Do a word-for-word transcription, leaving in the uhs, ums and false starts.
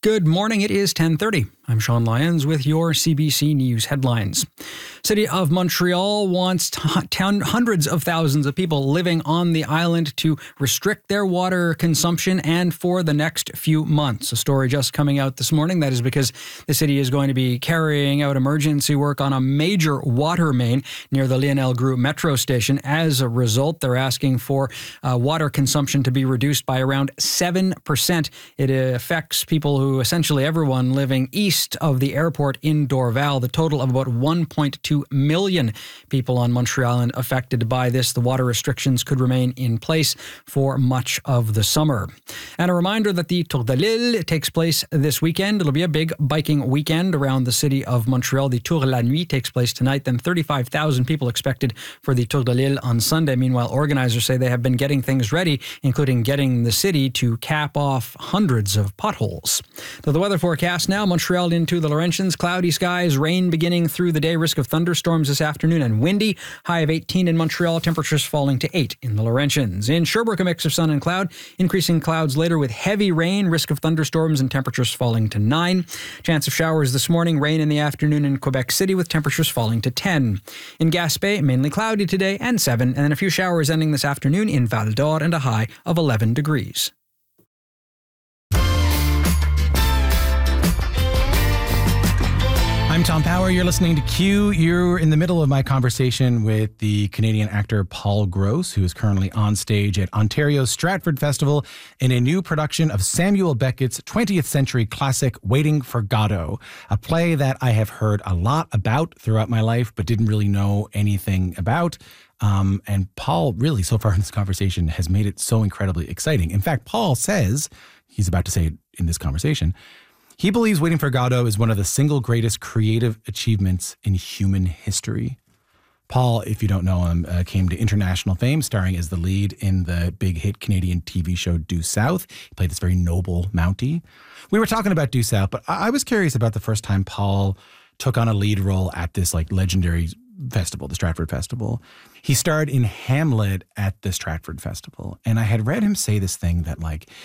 Good morning. It is ten thirty. I'm Sean Lyons with your C B C News headlines. City of Montreal wants t- t- hundreds of thousands of people living on the island to restrict their water consumption and for the next few months. A story just coming out this morning. That is because the city is going to be carrying out emergency work on a major water main near the Lionel Groulx metro station. As a result, they're asking for uh, water consumption to be reduced by around seven percent. It affects people who essentially everyone living east of the airport in Dorval. The total of about one point two million people on Montreal Island affected by this. The water restrictions could remain in place for much of the summer. And a reminder that the Tour de l'Île takes place this weekend. It'll be a big biking weekend around the city of Montreal. The Tour la Nuit takes place tonight. Then thirty-five thousand people expected for the Tour de l'Île on Sunday. Meanwhile, organizers say they have been getting things ready, including getting the city to cap off hundreds of potholes. So the weather forecast now, Montreal into the Laurentians, cloudy skies, rain beginning through the day, risk of thunderstorms this afternoon and windy, high of eighteen in Montreal, temperatures falling to eight in the Laurentians. In Sherbrooke, a mix of sun and cloud, increasing clouds later with heavy rain, risk of thunderstorms and temperatures falling to nine. Chance of showers this morning, rain in the afternoon in Quebec City with temperatures falling to ten. In Gaspé, mainly cloudy today and seven, and then a few showers ending this afternoon in Val d'Or and a high of eleven degrees. I'm Tom Power. You're listening to Q. You're in the middle of my conversation with the Canadian actor Paul Gross, who is currently on stage at Ontario's Stratford Festival in a new production of Samuel Beckett's twentieth century classic, Waiting for Godot, a play that I have heard a lot about throughout my life, but didn't really know anything about. Um, and Paul really, so far in this conversation, has made it so incredibly exciting. In fact, Paul says, he's about to say it in this conversation, he believes Waiting for Godot is one of the single greatest creative achievements in human history. Paul, if you don't know him, uh, came to international fame starring as the lead in the big hit Canadian T V show Due South. He played this very noble Mountie. We were talking about Due South, but I, I was curious about the first time Paul took on a lead role at this like legendary festival, the Stratford Festival. He starred in Hamlet at the Stratford Festival. And I had read him say this thing that like